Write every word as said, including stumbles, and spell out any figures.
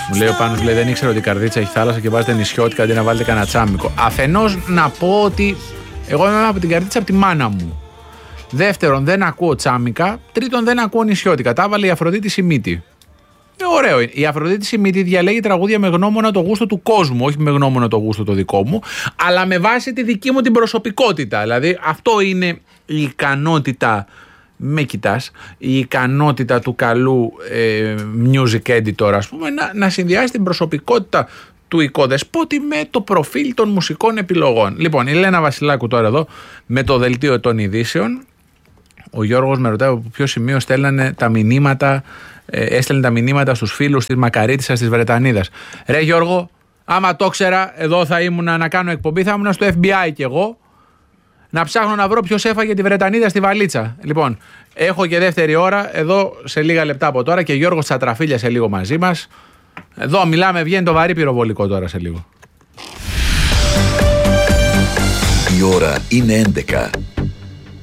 Μου λέει ο Πάνος, λέει, δεν ήξερα ότι η καρδίτσα έχει θάλασσα και βάζετε νησιώτικα αντί να βάλετε κανένα τσάμικο. Αφενός να πω ότι εγώ είμαι από την καρδίτσα από τη μάνα μου. Δεύτερον, δεν ακούω τσάμικα. Τρίτον, δεν ακούω νησιώτικα. Τα έβαλε η Αφροδίτη Σιμίτη. Είναι ωραίο. Η Αφροδίτη Σιμίτη διαλέγει τραγούδια με γνώμονα το γούστο του κόσμου, όχι με γνώμονα το γούστο το δικό μου, αλλά με βάση τη δική μου την προσωπικότητα. Δηλαδή, αυτό είναι η ικανότητα. Με κοιτάς, η ικανότητα του καλού ε, music editor, ας πούμε, να, να συνδυάσει την προσωπικότητα του οικοδεσπότη με το προφίλ των μουσικών επιλογών. Λοιπόν, η Λένα Βασιλάκου τώρα εδώ με το δελτίο των ειδήσεων. Ο Γιώργος με ρωτάει από ποιο σημείο στέλνανε τα μηνύματα, ε, έστελνε τα μηνύματα στους φίλους της Μακαρίτισσας της Βρετανίδας. Ρε Γιώργο, άμα το ξέρα, εδώ θα ήμουν να κάνω εκπομπή, θα ήμουν στο εφ μπι άι κι εγώ, να ψάχνω να βρω ποιος έφαγε τη Βρετανίδα στη βαλίτσα. Λοιπόν, έχω και δεύτερη ώρα εδώ σε λίγα λεπτά από τώρα και Γιώργος Τσατραφίλια σε λίγο μαζί μας. Εδώ μιλάμε, βγαίνει το βαρύ πυροβολικό τώρα σε λίγο. Η ώρα είναι έντεκα.